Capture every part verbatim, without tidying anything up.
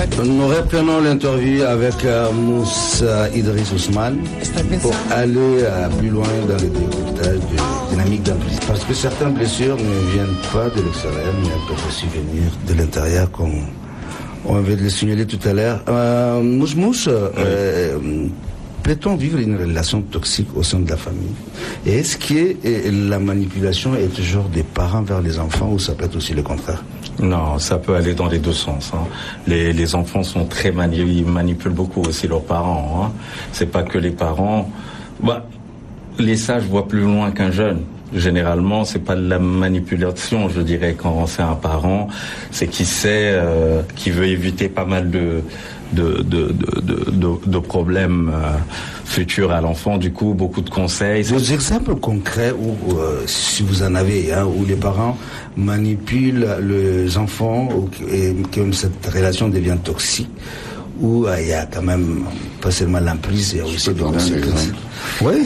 Nous reprenons l'interview avec euh, Moussa Idriss Ousmane pour aller euh, plus loin dans le décryptage de dynamique d'emprise. Parce que certaines blessures ne viennent pas de l'extérieur, mais elles peuvent aussi venir de l'intérieur, comme on vient de le signaler tout à l'heure. Euh, Mouss Mouss, euh, peut-on vivre une relation toxique au sein de la famille? Et est-ce que la manipulation est toujours des parents vers les enfants ou ça peut être aussi le contraire? Non, ça peut aller dans les deux sens. Hein. Les, les enfants sont très mani- ils manipulent beaucoup aussi leurs parents. Hein. C'est pas que les parents. Bah, les sages voient plus loin qu'un jeune. Généralement, c'est pas de la manipulation, je dirais, quand c'est un parent, c'est qu'il sait, euh, qu'il veut éviter pas mal de de de de de, de, de problèmes euh, futurs à l'enfant. Du coup, beaucoup de conseils. Des exemples concrets où, euh, si vous en avez, hein, où les parents manipulent les enfants ou, et que cette relation devient toxique, où il euh, y a quand même pas seulement l'emprise, il y a aussi des conséquences. Oui.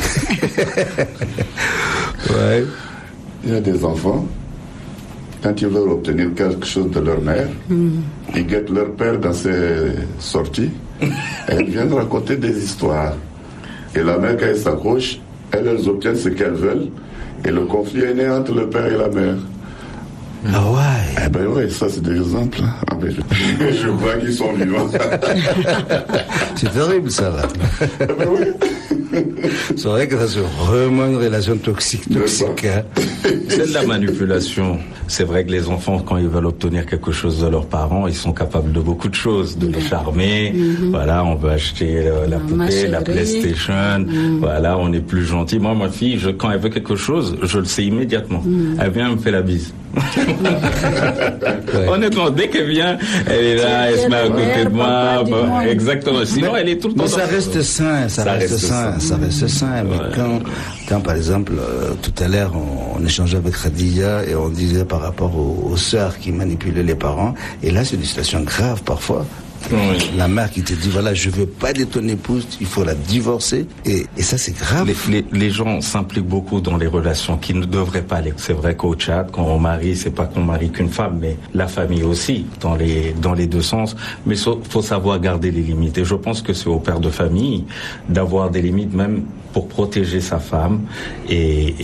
Ouais. Il y a des enfants, quand ils veulent obtenir quelque chose de leur mère, mm. ils guettent leur père dans ses sorties et ils viennent raconter des histoires. Et la mère, quand elle s'accroche, elles, elles obtiennent ce qu'elles veulent et le conflit est né entre le père et la mère. Ah ouais. Eh ben ouais, ça c'est des exemples. Ah ben je, je vois qu'ils sont vivants. C'est terrible ça là. Eh ben oui. C'est vrai que ça c'est vraiment une relation toxique, toxique. Hein. C'est de la manipulation. C'est vrai que les enfants, quand ils veulent obtenir quelque chose de leurs parents, ils sont capables de beaucoup de choses, de les charmer. Mm-hmm. Voilà, on veut acheter euh, la poupée, Macherie. La PlayStation. Mm-hmm. Voilà, on est plus gentil. Moi, ma fille, je, quand elle veut quelque chose, je le sais immédiatement. Mm-hmm. Elle vient, elle me fait la bise. Ouais. Honnêtement, dès qu'elle vient, elle est là, elle se met à côté de moi. Bon, exactement. Sinon, mais, elle est tout le temps. Mais ça reste sain, ça, ça reste, reste sain, sain, ça reste sain. Mais ouais. quand, quand, par exemple, euh, tout à l'heure, on, on échangeait avec Khadija et on disait par rapport aux, aux sœurs qui manipulaient les parents, et là, c'est une situation grave parfois. Oui. La mère qui te dit voilà, je veux pas de ton épouse, il faut la divorcer, et, et ça c'est grave. Les, les, les gens s'impliquent beaucoup dans les relations qui ne devraient pas aller. C'est vrai qu'au Tchad, quand on marie, c'est pas qu'on marie qu'une femme, mais la famille aussi, dans les dans les deux sens. Mais il faut savoir garder les limites. Et je pense que c'est au père de famille d'avoir des limites, même pour protéger sa femme et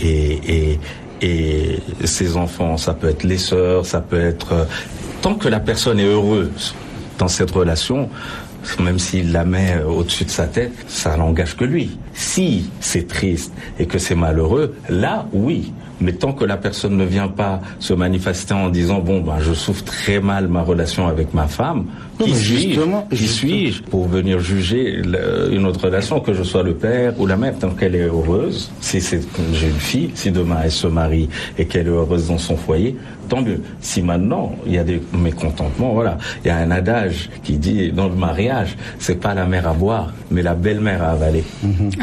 et et et ses enfants. Ça peut être les sœurs, ça peut être tant que la personne est heureuse dans cette relation, même s'il la met au-dessus de sa tête, ça n'engage que lui. Si c'est triste et que c'est malheureux, là, oui. Mais tant que la personne ne vient pas se manifester en disant bon ben je souffre très mal ma relation avec ma femme, qui suis-je Qui suis-je pour venir juger le, une autre relation, que je sois le père ou la mère, tant qu'elle est heureuse. Si c'est j'ai une fille, si demain elle se marie et qu'elle est heureuse dans son foyer, tant mieux. Si maintenant il y a des mécontentements, voilà, il y a un adage qui dit dans le mariage, c'est pas la mère à boire, mais la belle-mère à avaler. Mm-hmm.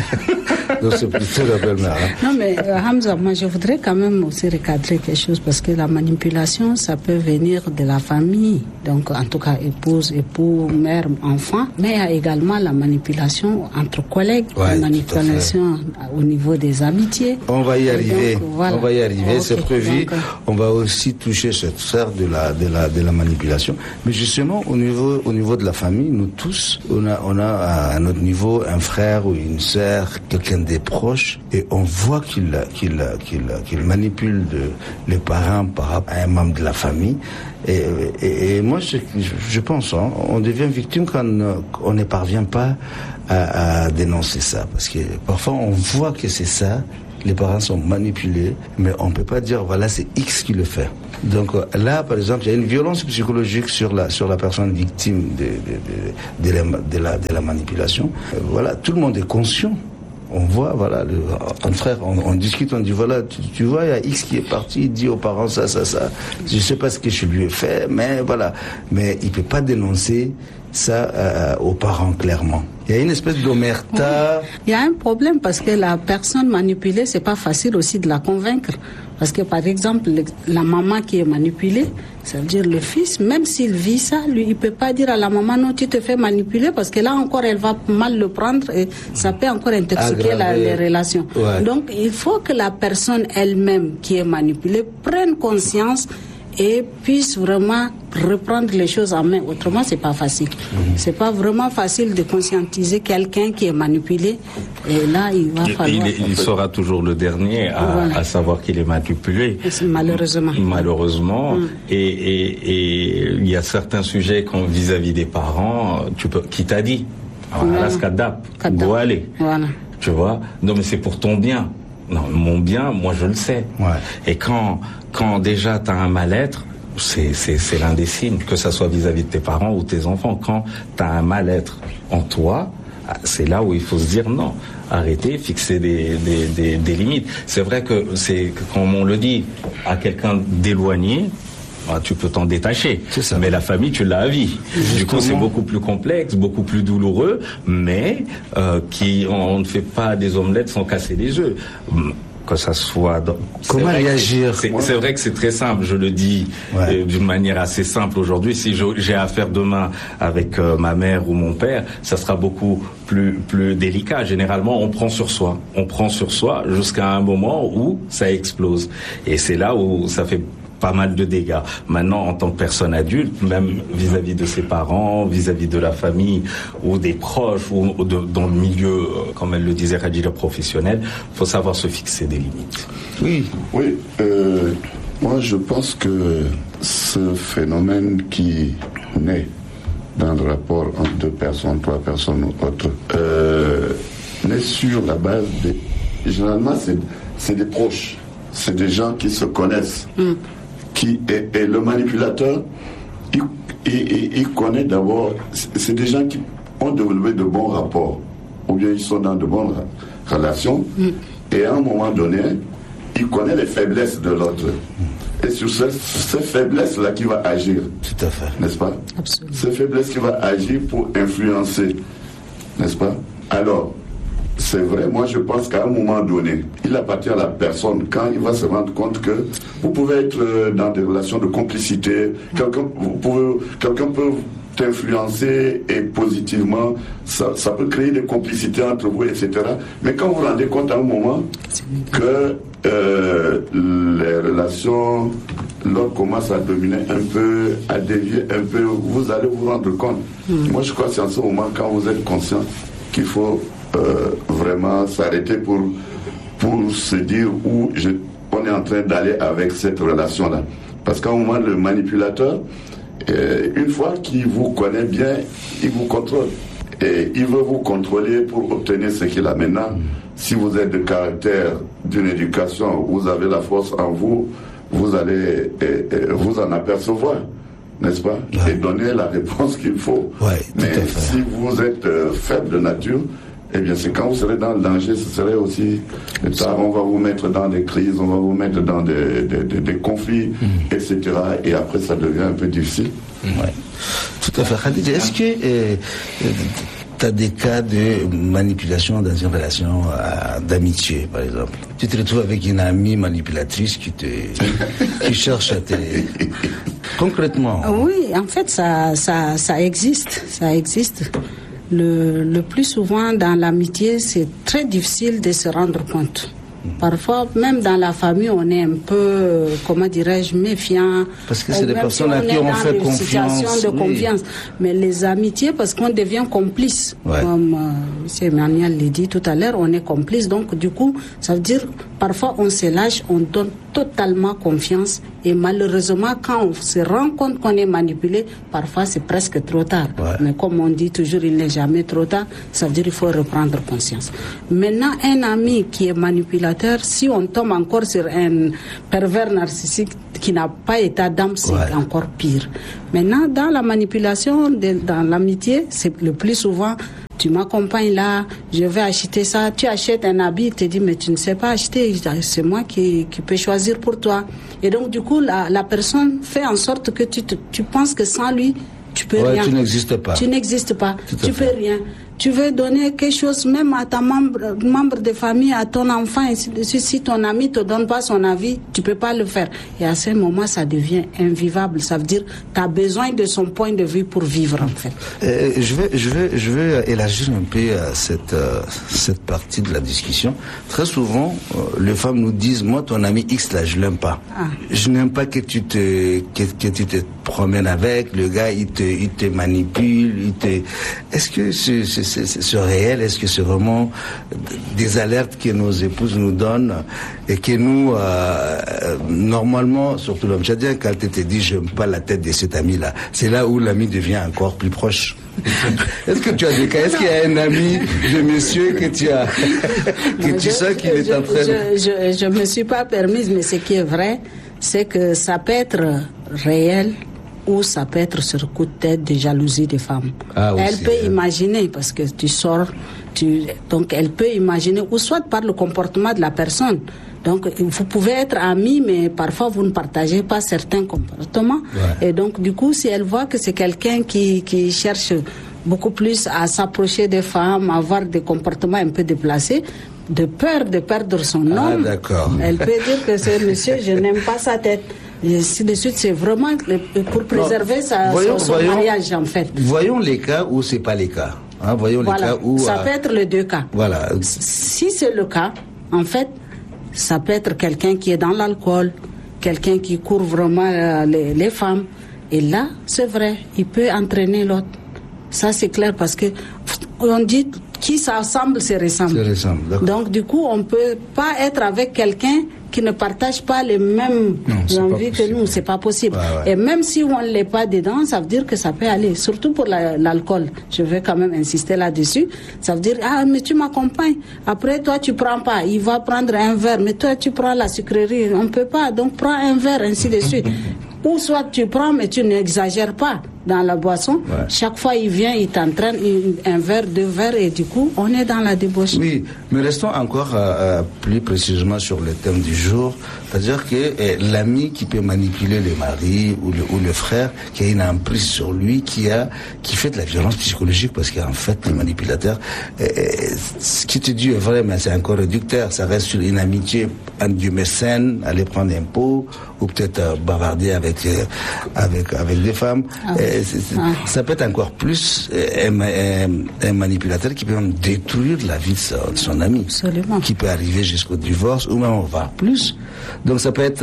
Donc c'est plutôt la belle-mère. Hein. Non mais euh, Hamza, moi je voudrais quand même aussi recadrer quelque chose, parce que la manipulation, ça peut venir de la famille, donc en tout cas épouse, époux, mère, enfant, mais il y a également la manipulation entre collègues, ouais, la manipulation au niveau des amitiés. On va y arriver, donc, voilà. on va y arriver, okay. C'est prévu. Donc, on va aussi toucher cette sphère de la de la de la manipulation, mais justement au niveau au niveau de la famille, nous tous, on a on a à notre niveau un frère ou une sœur, quelqu'un des proches, et on voit qu'il qu'il qu'il qu'il manipule de, les parents par rapport à un membre de la famille. Et, et, et moi, je, je pense, hein, on devient victime quand on ne parvient pas à, à dénoncer ça, parce que parfois on voit que c'est ça. Les parents sont manipulés, mais on ne peut pas dire voilà c'est X qui le fait. Donc là, par exemple, il y a une violence psychologique sur la sur la personne victime de de, de, de, la, de, la, de la manipulation. Euh, voilà, tout le monde est conscient. On voit, voilà, le, un frère, on, on discute, on dit voilà, tu, tu vois, il y a X qui est parti, il dit aux parents ça, ça, ça. Je sais pas ce que je lui ai fait, mais voilà. Mais il peut pas dénoncer ça euh, aux parents clairement. Il y a une espèce d'omerta. Oui. Il y a un problème parce que la personne manipulée, c'est pas facile aussi de la convaincre. Parce que par exemple, la maman qui est manipulée, ça veut dire le fils, même s'il vit ça, lui, il peut pas dire à la maman non, tu te fais manipuler, parce que là encore, elle va mal le prendre et ça peut encore intoxiquer la, les relations. Ouais. Donc, il faut que la personne elle-même qui est manipulée prenne conscience et puisse vraiment reprendre les choses en main. Autrement, c'est pas facile. Mmh. C'est pas vraiment facile de conscientiser quelqu'un qui est manipulé. Et là, il va il, falloir... Il, il sera toujours le dernier à, voilà. à savoir qu'il est manipulé. Malheureusement. Malheureusement. Mmh. Et, et, et il y a certains sujets comme vis-à-vis des parents, tu peux, qui t'a dit, voilà, ce kadap, go aller. Voilà. Tu vois? Non, mais c'est pour ton bien. Non, mon bien, moi je le sais. Ouais. Et quand, quand déjà tu as un mal-être, c'est, c'est, c'est l'un des signes, que ça soit vis-à-vis de tes parents ou tes enfants. Quand tu as un mal-être en toi, c'est là où il faut se dire non, arrêter, fixer des, des, des, des limites. C'est vrai que c'est, comme on le dit, à quelqu'un d'éloigné, tu peux t'en détacher, mais la famille, tu l'as à vie. Justement. Du coup, c'est beaucoup plus complexe, beaucoup plus douloureux, mais euh, qui, on, on ne fait pas des omelettes sans casser les œufs. Que ça soit dans... Comment réagir? C'est, c'est vrai que c'est très simple, je le dis ouais. euh, d'une manière assez simple aujourd'hui. Si j'ai affaire demain avec euh, ma mère ou mon père, ça sera beaucoup plus plus délicat. Généralement, on prend sur soi, on prend sur soi jusqu'à un moment où ça explose. Et c'est là où ça fait pas mal de dégâts. Maintenant, en tant que personne adulte, même vis-à-vis de ses parents, vis-à-vis de la famille ou des proches ou de, dans le milieu, comme elle le disait, Khadija, professionnel, faut savoir se fixer des limites. Oui, oui. Euh, moi, je pense que ce phénomène qui naît dans le rapport entre deux personnes, trois personnes ou autres, euh, naît sur la base des... Généralement, c'est, c'est des proches. C'est des gens qui se connaissent. Mm. Qui est, et le manipulateur, il, il, il connaît d'abord, c'est des gens qui ont développé de bons rapports, ou bien ils sont dans de bonnes relations, mm. et à un moment donné, il connaît les faiblesses de l'autre. Mm. Et sur ces, ces faiblesses-là qu'il va agir. Tout à fait. N'est-ce pas? Absolument. Ces faiblesses qu'il va agir pour influencer. N'est-ce pas? Alors, c'est vrai, moi je pense qu'à un moment donné, il appartient à la personne, quand il va se rendre compte que vous pouvez être dans des relations de complicité, quelqu'un, vous pouvez, quelqu'un peut t'influencer et positivement, ça, ça peut créer des complicités entre vous, et cetera. Mais quand vous vous rendez compte à un moment que euh, les relations, l'autre commence à dominer un peu, à dévier un peu, vous allez vous rendre compte. Mmh. Moi je crois que c'est en ce moment, quand vous êtes conscient qu'il faut Euh, vraiment s'arrêter pour, pour se dire où je, on est en train d'aller avec cette relation-là. Parce qu'à un moment, le manipulateur, euh, une fois qu'il vous connaît bien, il vous contrôle. Et il veut vous contrôler pour obtenir ce qu'il a. Maintenant, si vous êtes de caractère d'une éducation, vous avez la force en vous, vous allez euh, euh, vous en apercevoir. N'est-ce pas? Ouais. Et donner la réponse qu'il faut. Ouais, mais si vous êtes euh, faible de nature, eh bien, c'est quand vous serez dans le danger, ce serait aussi tard, on va vous mettre dans des crises, on va vous mettre dans des, des, des, des conflits, mmh. et cetera. Et après, ça devient un peu difficile. Mmh. Ouais. Tout à fait. Khadija, est-ce que euh, tu as des cas de manipulation dans une relation euh, d'amitié, par exemple? Tu te retrouves avec une amie manipulatrice qui te qui cherche à te... Concrètement? Oui, en fait, ça, ça, ça existe. Ça existe. Le, le plus souvent dans l'amitié, c'est très difficile de se rendre compte. Parfois, même dans la famille, on est un peu, comment dirais-je, méfiant. Parce que c'est des personnes à qui on fait confiance. Situation de oui. confiance. Mais les amitiés, parce qu'on devient complice. Ouais. Comme euh, M. Emmanuel l'a dit tout à l'heure, on est complice. Donc, du coup, ça veut dire, parfois, on se lâche, on donne totalement confiance. Et malheureusement, quand on se rend compte qu'on est manipulé, parfois, c'est presque trop tard. Ouais. Mais comme on dit toujours, il n'est jamais trop tard. Ça veut dire qu'il faut reprendre conscience. Maintenant, un ami qui est manipulateur, si on tombe encore sur un pervers narcissique qui n'a pas état d'âme, c'est ouais. encore pire. Maintenant, dans la manipulation, de, dans l'amitié, c'est le plus souvent, tu m'accompagnes là, je vais acheter ça, tu achètes un habit, il te dit, mais tu ne sais pas acheter, c'est moi qui, qui peux choisir pour toi. Et donc, du coup, la, la personne fait en sorte que tu, te, tu penses que sans lui, tu peux ouais, rien. Tu n'existes pas. Tu n'existes pas. Tout tu peux rien. tu veux donner quelque chose même à ta membre, membre de famille, à ton enfant, et si, si ton ami te donne pas son avis, tu peux pas le faire. Et à ce moment, ça devient invivable. Ça veut dire tu as besoin de son point de vue pour vivre, en fait. Euh, je vais, je vais, je vais élargir un peu euh, cette euh, cette partie de la discussion. Très souvent, euh, les femmes nous disent, moi, ton ami X là, je l'aime pas. Ah. Je n'aime pas que tu te que, que tu te promènes avec le gars, il te il te manipule, il te. Est-ce que c'est c'est, c'est, c'est réel? Est-ce que c'est vraiment des alertes que nos épouses nous donnent et que nous, euh, normalement, surtout l'homme tchadien, quand tu te dis j'aime pas la tête de cet ami-là, c'est là où l'ami devient encore plus proche. Est-ce que tu as des cas? Est-ce qu'il y a un ami de monsieur que tu as, que tu je, sens qu'il est en train de... Je, je, je me suis pas permise, mais ce qui est vrai, c'est que ça peut être réel ou ça peut être sur coup de tête de jalousie des femmes. Ah, elle aussi, peut euh... imaginer, parce que tu sors, tu, donc elle peut imaginer, ou soit par le comportement de la personne. Donc, vous pouvez être amis, mais parfois vous ne partagez pas certains comportements. Ouais. Et donc, du coup, si elle voit que c'est quelqu'un qui, qui cherche beaucoup plus à s'approcher des femmes, à avoir des comportements un peu déplacés, de peur de perdre son nom, ah, elle peut dire que ce monsieur, je n'aime pas sa tête. Et ainsi de suite, c'est vraiment pour préserver sa, voyons, son, son voyons, mariage, en fait. Voyons les cas où c'est pas les cas. Hein, voyons voilà. les cas où... Ça euh... peut être les deux cas. Voilà. Si c'est le cas, en fait, ça peut être quelqu'un qui est dans l'alcool, quelqu'un qui court vraiment euh, les, les femmes. Et là, c'est vrai, il peut entraîner l'autre. Ça, c'est clair, parce que on dit qui s'assemble, se ressemble. Se ressemble, donc, du coup, on ne peut pas être avec quelqu'un qui ne partage pas les mêmes non, envies que nous. C'est pas possible. Ouais, ouais. Et même si on ne l'est pas dedans, ça veut dire que ça peut aller. Surtout pour la, l'alcool. Je vais quand même insister là-dessus. Ça veut dire, ah, mais tu m'accompagnes. Après, toi, tu prends pas. Il va prendre un verre. Mais toi, tu prends la sucrerie. On ne peut pas. Donc, prends un verre, ainsi de suite. Ou soit tu prends, mais tu n'exagères pas dans la boisson. Ouais. Chaque fois, il vient, il t'entraîne un verre, deux verres, et du coup, on est dans la débauche. Oui, mais restons encore euh, plus précisément sur le thème du jour. C'est-à-dire que euh, l'ami qui peut manipuler le mari ou le, ou le frère, qui a une emprise sur lui, qui a qui fait de la violence psychologique, parce qu'en fait, les manipulateurs, euh, ce qui te dit est vrai, mais c'est encore réducteur. Ça reste sur une amitié, un dieu mécène, aller prendre un pot, ou peut-être euh, bavarder avec, euh, avec, avec des femmes. Ah oui. euh, c'est, c'est, ah. Ça peut être encore plus euh, un, un, un manipulateur qui peut même détruire la vie de son, de son ami. Absolument. Qui peut arriver jusqu'au divorce, ou même voire plus. Donc ça peut être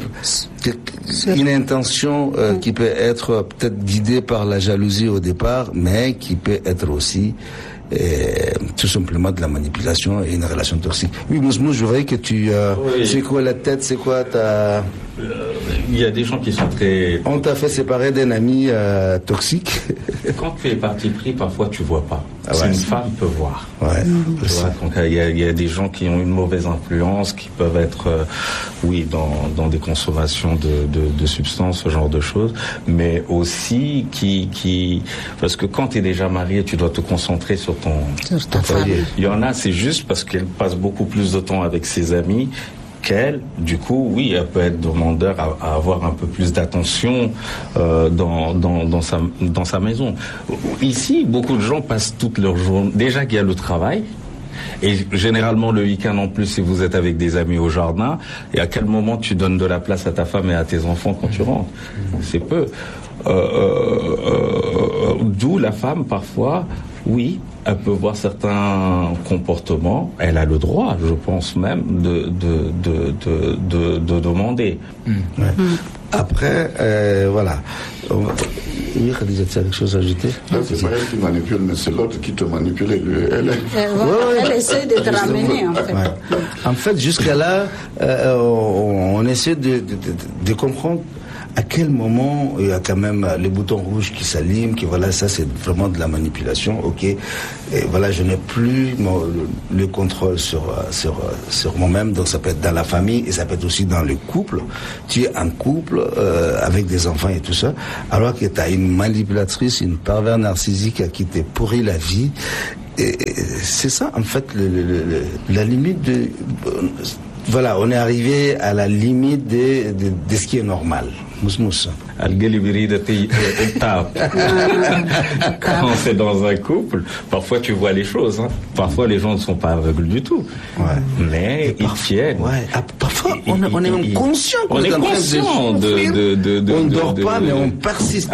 une intention euh, oui. qui peut être peut-être guidée par la jalousie au départ, mais qui peut être aussi et tout simplement de la manipulation et une relation toxique. Oui, Mousmou, je voyais que tu... Euh, oui. C'est quoi la tête? C'est quoi ta... Il y a des gens qui sont très... On t'a fait séparer d'un ami euh, toxique. Quand tu es parti pris, parfois tu vois pas. Ah ouais, une c'est... femme peut voir. Ouais, mmh. tu vois, donc il y, a, il y a des gens qui ont une mauvaise influence, qui peuvent être, euh, oui, dans, dans des consommations de, de, de substances, ce genre de choses, mais aussi qui... qui parce que quand tu es déjà marié, tu dois te concentrer sur ton... Sur ta femme. Il y en a, c'est juste parce qu'elle passe beaucoup plus de temps avec ses amis qu'elle, du coup, oui, elle peut être demandeur à, à avoir un peu plus d'attention euh, dans, dans, dans, sa, dans sa maison. Ici, beaucoup de gens passent toute leur journée. Déjà qu'il y a le travail, et généralement le week-end en plus, si vous êtes avec des amis au jardin, et à quel moment tu donnes de la place à ta femme et à tes enfants quand tu rentres? C'est peu. Euh, euh, euh, d'où la femme, parfois, oui, elle peut voir certains comportements, elle a le droit, je pense même, de, de, de, de, de, de demander. Mmh. Ouais. Mmh. Après, euh, voilà. Oui, Khadija, tu as quelque chose à ajouter? Là, c'est pas elle qui manipule, mais c'est l'autre qui te manipule. Elle, elle, elle, ouais, ouais, elle essaie de te ramener, en fait. Ouais. En fait, jusqu'à là, euh, on, on essaie de, de, de, de comprendre à quel moment il y a quand même les boutons rouges qui s'allument, qui voilà, ça c'est vraiment de la manipulation, ok. Et voilà, je n'ai plus mon, le, le contrôle sur, sur, sur moi-même, donc ça peut être dans la famille et ça peut être aussi dans le couple. Tu es en couple euh, avec des enfants et tout ça, alors que tu as une manipulatrice, une pervers narcissique à qui t'es pourri la vie. Et c'est ça, en fait, le, le, le, la limite de... Voilà, on est arrivé à la limite de, de, de ce qui est normal. Mousmous. Quand c'est dans un couple, parfois tu vois les choses. Hein. Parfois les gens ne sont pas aveugles du tout. Ouais. Mais ils tiennent. Ouais. Parfois on, on est même conscient qu'on est en train de, de, de, de, on ne de, dort de, pas, de, mais on persiste.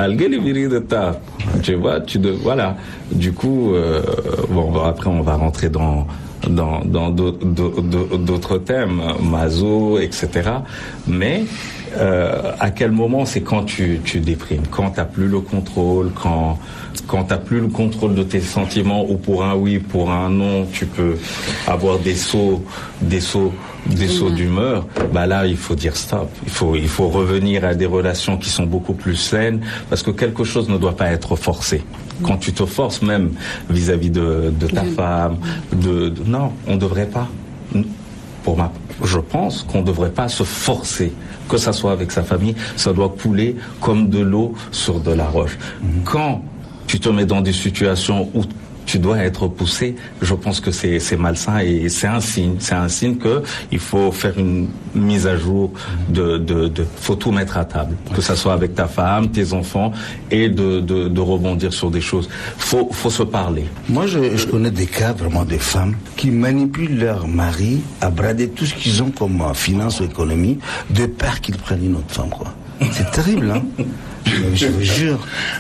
Tu vois, tu de, voilà. Du coup, euh, bon, après on va rentrer dans dans dans d'autres, d'autres thèmes, maso, et cetera. Mais euh, à quel moment c'est quand tu tu déprimes, quand t'as plus le contrôle, quand quand t'as plus le contrôle de tes sentiments, ou pour un oui, pour un non, tu peux avoir des sauts, des sauts, des sauts d'humeur. Bah là, il faut dire stop. Il faut il faut revenir à des relations qui sont beaucoup plus saines, parce que quelque chose ne doit pas être forcé. Quand tu te forces même vis-à-vis de, de ta femme, de, de non, on devrait pas. Pour ma, je pense qu'on devrait pas se forcer, que ça soit avec sa famille, ça doit couler comme de l'eau sur de la roche. Mm-hmm. Quand tu te mets dans des situations où tu dois être poussé, je pense que c'est c'est malsain, et c'est un signe, c'est un signe que il faut faire une mise à jour de de de faut tout mettre à table, que ça soit avec ta femme, tes enfants, et de de de rebondir sur des choses. Faut faut se parler. Moi je je connais des cas vraiment de femmes qui manipulent leur mari à brader tout ce qu'ils ont comme finance ou économie de peur qu'ils prennent une autre femme, quoi. C'est terrible, hein. Je vous jure.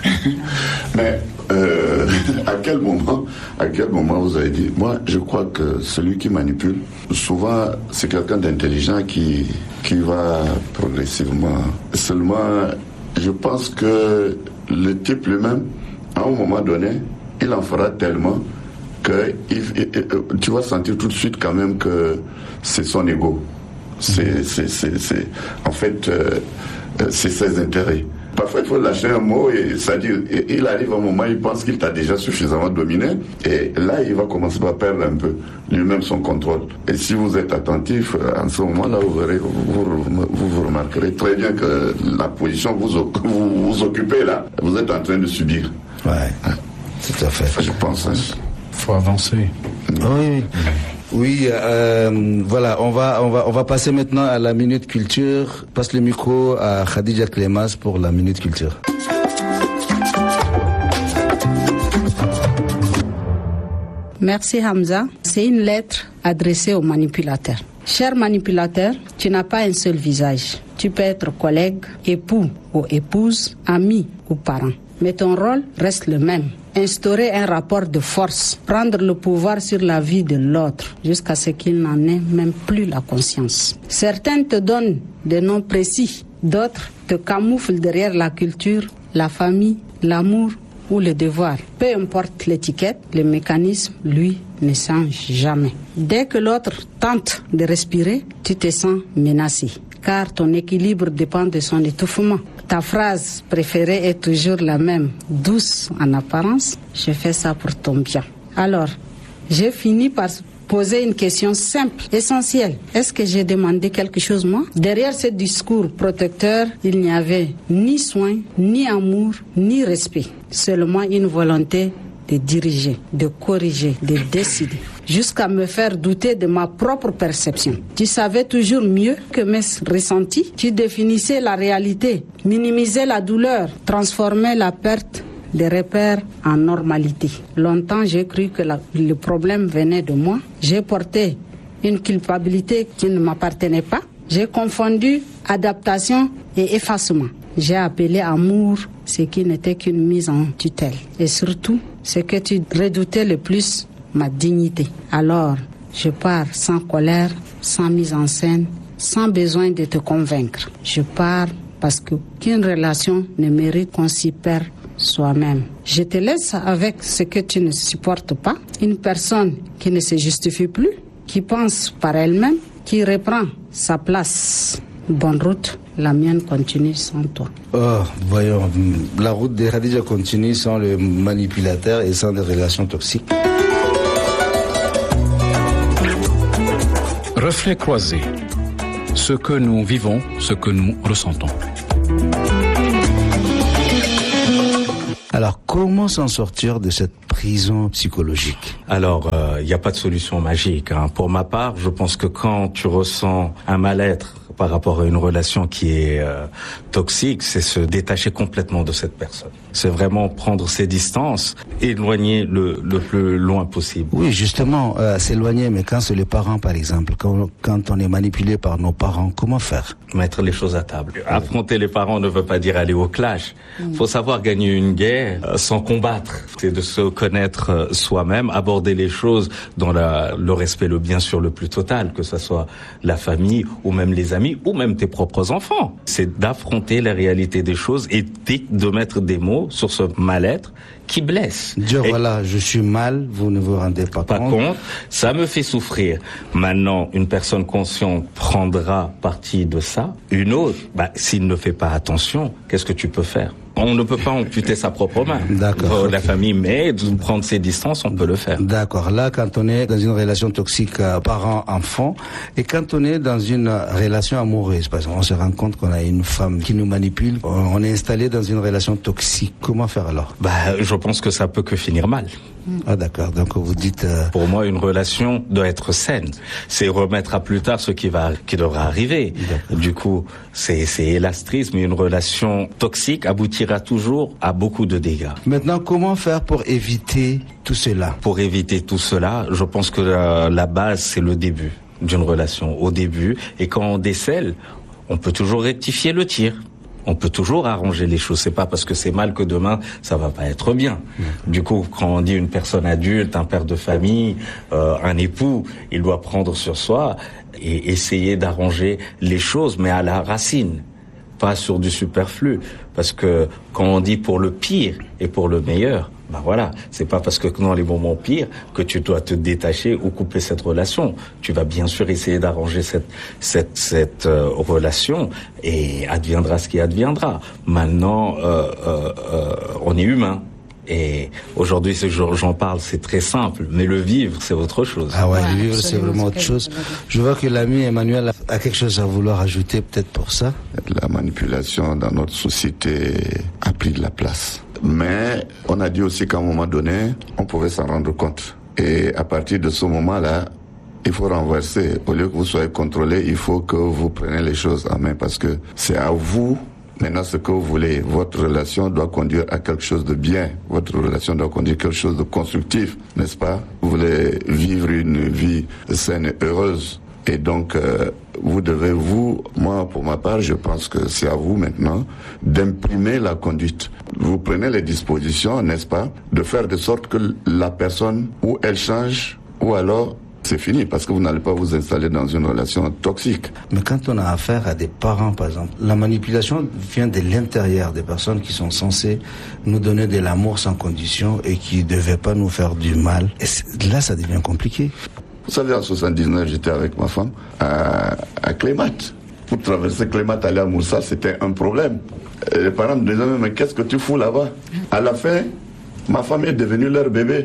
Mais euh, à quel moment, à quel moment vous avez dit, moi je crois que celui qui manipule, souvent c'est quelqu'un d'intelligent qui, qui va progressivement. Seulement, je pense que le type lui-même, à un moment donné, il en fera tellement que il, il, tu vas sentir tout de suite quand même que c'est son ego. C'est, c'est, c'est, c'est, en fait, euh, c'est ses intérêts. Parfois, il faut lâcher un mot, et c'est-à-dire, il arrive un moment, il pense qu'il t'a déjà suffisamment dominé, et là, il va commencer par perdre un peu lui-même son contrôle. Et si vous êtes attentif, en ce moment-là, vous verrez, vous, vous, vous remarquerez très bien que la position que vous, vous, vous occupez là, vous êtes en train de subir. Ouais, ouais. Tout à fait. Je pense. Hein. Faut avancer. Oui. Oui, euh, voilà, on va, on va, on va passer maintenant à la minute culture. Passe le micro à Khadija Clémas pour la minute culture. Merci Hamza. C'est une lettre adressée aux manipulateurs. Cher manipulateur, tu n'as pas un seul visage. Tu peux être collègue, époux ou épouse, ami ou parent. Mais ton rôle reste le même. Instaurer un rapport de force, prendre le pouvoir sur la vie de l'autre, jusqu'à ce qu'il n'en ait même plus la conscience. Certains te donnent des noms précis, d'autres te camouflent derrière la culture, la famille, l'amour ou le devoir. Peu importe l'étiquette, le mécanisme, lui, ne change jamais. Dès que l'autre tente de respirer, tu te sens menacé, car ton équilibre dépend de son étouffement. Ta phrase préférée est toujours la même, douce en apparence, je fais ça pour ton bien. Alors, j'ai fini par poser une question simple, essentielle. Est-ce que j'ai demandé quelque chose moi? Derrière ce discours protecteur, il n'y avait ni soin, ni amour, ni respect. Seulement une volonté de diriger, de corriger, de décider, jusqu'à me faire douter de ma propre perception. Tu savais toujours mieux que mes ressentis. Tu définissais la réalité, minimisais la douleur, transformais la perte des repères en normalité. Longtemps, j'ai cru que la, le problème venait de moi. J'ai porté une culpabilité qui ne m'appartenait pas. J'ai confondu adaptation et effacement. J'ai appelé amour ce qui n'était qu'une mise en tutelle. Et surtout, ce que tu redoutais le plus, ma dignité. Alors, je pars sans colère, sans mise en scène, sans besoin de te convaincre. Je pars parce qu'aucune relation ne mérite qu'on s'y perd soi-même. Je te laisse avec ce que tu ne supportes pas. Une personne qui ne se justifie plus, qui pense par elle-même, qui reprend sa place. Bonne route, la mienne continue sans toi. Oh, voyons, la route de Khadija continue sans le manipulateur et sans des relations toxiques. Reflet croisé. Ce que nous vivons, ce que nous ressentons. Alors, comment s'en sortir de cette prison psychologique? Alors, il euh, n'y a pas de solution magique. Hein. Pour ma part, je pense que quand tu ressens un mal-être, par rapport à une relation qui est euh, toxique, c'est se détacher complètement de cette personne. C'est vraiment prendre ses distances, éloigner le, le plus loin possible. Oui, justement, euh, s'éloigner, mais quand c'est les parents, par exemple, quand, quand on est manipulé par nos parents, comment faire? Mettre les choses à table. Affronter les parents ne veut pas dire aller au clash. Il faut savoir gagner une guerre euh, sans combattre. C'est de se connaître euh, soi-même, aborder les choses dans la, le respect, le bien sûr le plus total, que ce soit la famille ou même les amis ou même tes propres enfants. C'est d'affronter la réalité des choses et de mettre des mots sur ce mal-être qui blesse. Dire, et voilà, je suis mal, vous ne vous rendez pas, pas compte. compte. Ça me fait souffrir. Maintenant, une personne consciente prendra parti de ça. Une autre, bah, s'il ne fait pas attention, qu'est-ce que tu peux faire? On ne peut pas amputer sa propre main. D'accord. La okay. famille, mais de prendre ses distances, on peut le faire. D'accord. Là, quand on est dans une relation toxique euh, parent-enfant, et quand on est dans une relation amoureuse, parce qu'on se rend compte qu'on a une femme qui nous manipule, on est installé dans une relation toxique. Comment faire alors? Bah, je pense que ça peut que finir mal. Ah d'accord, donc vous dites... Euh... Pour moi, une relation doit être saine. C'est remettre à plus tard ce qui va, qui devra arriver. Du coup, c'est, c'est élastrisme, mais une relation toxique aboutira toujours à beaucoup de dégâts. Maintenant, comment faire pour éviter tout cela? Pour éviter tout cela, je pense que la, la base, c'est le début d'une relation. Au début, et quand on décèle, on peut toujours rectifier le tir. On peut toujours arranger les choses. C'est pas parce que c'est mal que demain ça va pas être bien. Mmh. Du coup, quand on dit une personne adulte, un père de famille, euh, un époux, il doit prendre sur soi et essayer d'arranger les choses, mais à la racine, pas sur du superflu. Parce que quand on dit pour le pire et pour le meilleur, ben voilà, c'est pas parce que dans les moments pires que tu dois te détacher ou couper cette relation. Tu vas bien sûr essayer d'arranger cette cette cette euh, relation et adviendra ce qui adviendra. Maintenant, euh, euh, euh, on est humain. Et aujourd'hui, ce jour j'en parle, c'est très simple, mais le vivre, c'est autre chose. Ah ouais, le vivre, c'est vraiment autre chose. Je vois que l'ami Emmanuel a quelque chose à vouloir ajouter, peut-être pour ça. La manipulation dans notre société a pris de la place. Mais on a dit aussi qu'à un moment donné, on pouvait s'en rendre compte. Et à partir de ce moment-là, il faut renverser. Au lieu que vous soyez contrôlé, il faut que vous preniez les choses en main parce que c'est à vous maintenant ce que vous voulez. Votre relation doit conduire à quelque chose de bien. Votre relation doit conduire à quelque chose de constructif, n'est-ce pas? Vous voulez vivre une vie saine et heureuse. Et donc, euh, vous devez, vous, moi, pour ma part, je pense que c'est à vous maintenant d'imprimer la conduite. Vous prenez les dispositions, n'est-ce pas, de faire de sorte que la personne, ou elle change, ou alors c'est fini, parce que vous n'allez pas vous installer dans une relation toxique. Mais quand on a affaire à des parents, par exemple, la manipulation vient de l'intérieur des personnes qui sont censées nous donner de l'amour sans condition et qui ne devaient pas nous faire du mal. Et là, ça devient compliqué. Vous savez, en soixante-dix-neuf, j'étais avec ma femme à, à Clémat. Pour traverser Clémat, aller à Moussa, c'était un problème. Et les parents me disaient, mais qu'est-ce que tu fous là-bas? À la fin, ma femme est devenue leur bébé.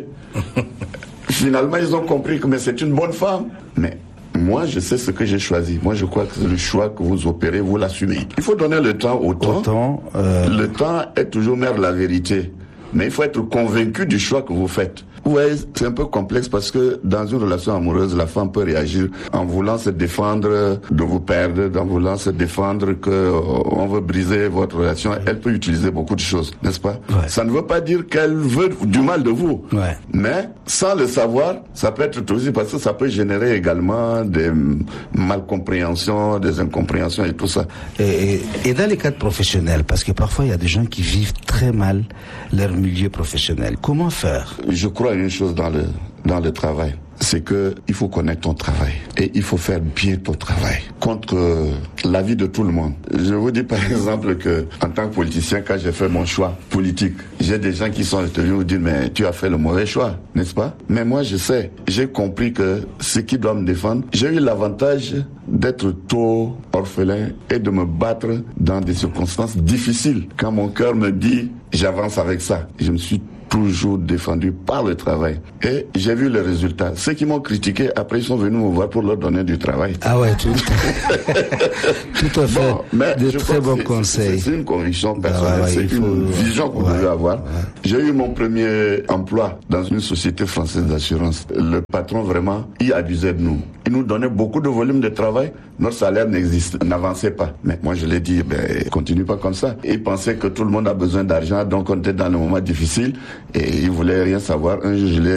Finalement, ils ont compris que mais c'est une bonne femme. Mais moi, je sais ce que j'ai choisi. Moi, je crois que c'est le choix que vous opérez, vous l'assumez. Il faut donner le temps au temps. Autant, euh... Le temps est toujours mère de la vérité. Mais il faut être convaincu du choix que vous faites. Ouais, c'est un peu complexe parce que dans une relation amoureuse, la femme peut réagir en voulant se défendre de vous perdre, en voulant se défendre que euh, on veut briser votre relation. Elle peut utiliser beaucoup de choses, n'est-ce pas? Ouais. Ça ne veut pas dire qu'elle veut du mal de vous. Ouais. Mais sans le savoir, ça peut être aussi parce que ça peut générer également des malcompréhensions, des incompréhensions et tout ça. Et, et, et dans les cadres professionnels, parce que parfois il y a des gens qui vivent très mal leur milieu professionnel. Comment faire? Je crois une chose dans le dans le travail, c'est que il faut connaître ton travail et il faut faire bien ton travail contre euh, l'avis de tout le monde. Je vous dis par exemple que en tant que politicien, quand j'ai fait mon choix politique, j'ai des gens qui sont venus me dire mais tu as fait le mauvais choix, n'est-ce pas? Mais moi je sais, j'ai compris que ce qui doit me défendre, j'ai eu l'avantage d'être tôt orphelin et de me battre dans des circonstances difficiles. Quand mon cœur me dit j'avance avec ça, je me suis toujours défendu par le travail. Et j'ai vu les résultats. Ceux qui m'ont critiqué, après, ils sont venus me voir pour leur donner du travail. Ah ouais, tout, tout à fait. Bon, mais de très bons conseils. C'est une conviction personnelle, Ah ouais, c'est faut... une vision qu'on ouais, devait avoir. Ouais. J'ai eu mon premier emploi dans une société française d'assurance. Le patron, vraiment, il abusait de nous. Il nous donnait beaucoup de volume de travail. Notre salaire n'existe, n'avançait pas. Mais moi, je l'ai dit, ben, continue pas comme ça. Il pensait que tout le monde a besoin d'argent, donc on était dans le moment difficile et il voulait rien savoir. Un jour, je l'ai